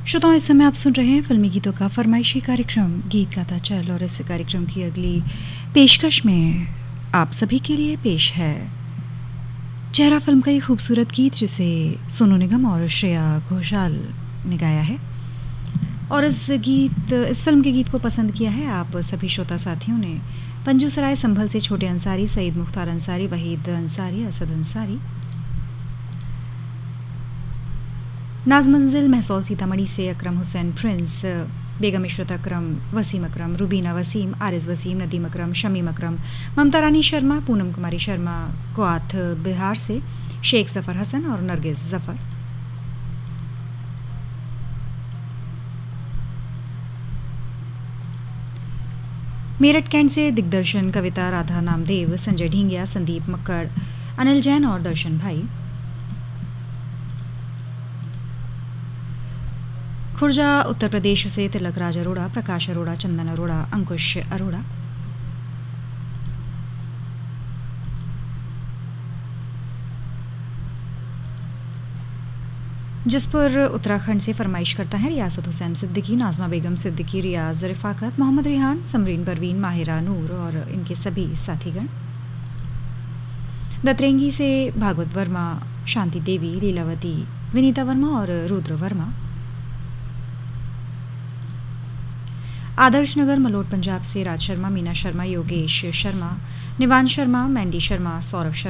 श्रोताओं, इस समय आप सुन रहे हैं फिल्मी गीतों का फरमाइशी कार्यक्रम गीत गाता चल, और इस कार्यक्रम की अगली पेशकश में आप सभी के लिए पेश है चेहरा फिल्म का ये खूबसूरत गीत जिसे सोनू निगम और श्रेया घोषाल ने गाया है। और इस फिल्म के गीत को पसंद किया है आप सभी श्रोता साथियों ने पंजू सराय संभल से छोटे अंसारी, सईद मुख्तार अंसारी, वहीद अंसारी, असद अंसारी, नाज मंजिल महसौल सीतामढ़ी से अकरम हुसैन प्रिंस, बेगम इशरत अकरम, वसीम अकरम, रुबीना वसीम, आरिज वसीम, नदीम अकरम, शमीम अकरम, ममता रानी शर्मा, पूनम कुमारी शर्मा, कुआत बिहार से शेख जफर हसन और नरगिस जफर। मेरठ कैंट से दिग्दर्शन, कविता, राधा नामदेव, संजय ढींगिया, संदीप मक्कड़, अनिल जैन और दर्शन भाई। खुर्जा उत्तर प्रदेश से तिलक राज अरोड़ा, प्रकाश अरोड़ा, चंदन अरोड़ा, अंकुश अरोड़ा। जिसपुर उत्तराखंड से फरमाइश करता है रियासत हुसैन सिद्दीकी, नाजमा बेगम सिद्दीकी, रियाज रिफाकत, मोहम्मद रिहान, समरीन परवीन, माहिरा नूर और इनके सभी साथीगण। दतरेंगी से भागवत वर्मा, शांति देवी, लीलावती, विनीता वर्मा और रुद्र वर्मा। आदर्श नगर मलोट पंजाब से राज शर्मा, मीना शर्मा, योगेश शर्मा, निवान शर्मा, मैंडी शर्मा, सौरभ शर्मा,